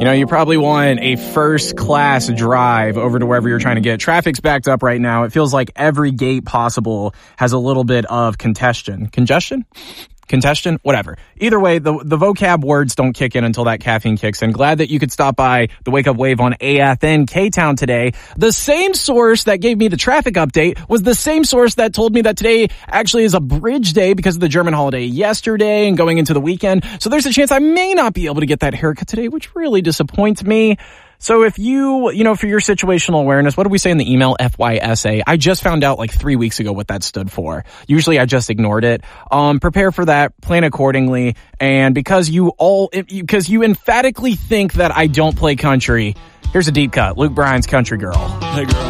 You probably want a first-class drive over to wherever you're trying to get. Traffic's backed up right now. It feels like every gate possible has a little bit of congestion. Congestion? Whatever. Either way, the vocab words don't kick in until that caffeine kicks in. Glad that you could stop by the Wake Up Wave on AFN K-Town today. The same source that gave me the traffic update was the same source that told me that today actually is a bridge day because of the German holiday yesterday and going into the weekend. So there's a chance I may not be able to get that haircut today, which really disappoints me. So if you for your situational awareness, what do we say in the email? FYSA. I just found out like 3 weeks ago what that stood for. Usually I just ignored it. Prepare for that, plan accordingly. And because you emphatically think that I don't play country, here's a deep cut. Luke Bryan's Country Girl. Hey girl.